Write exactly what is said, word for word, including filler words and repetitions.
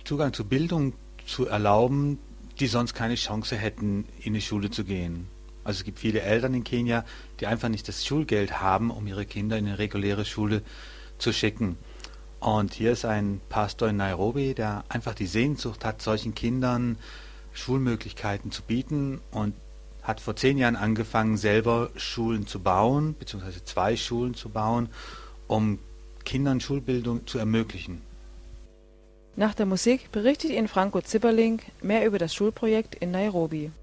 Zugang zu Bildung zu erlauben, die sonst keine Chance hätten, in die Schule zu gehen. Also es gibt viele Eltern in Kenia, die einfach nicht das Schulgeld haben, um ihre Kinder in eine reguläre Schule zu schicken. Und hier ist ein Pastor in Nairobi, der einfach die Sehnsucht hat, solchen Kindern Schulmöglichkeiten zu bieten und hat vor zehn Jahren angefangen, selber Schulen zu bauen, beziehungsweise zwei Schulen zu bauen, um Kindern Schulbildung zu ermöglichen. Nach der Musik berichtet Ihnen Franco Zipperling mehr über das Schulprojekt in Nairobi.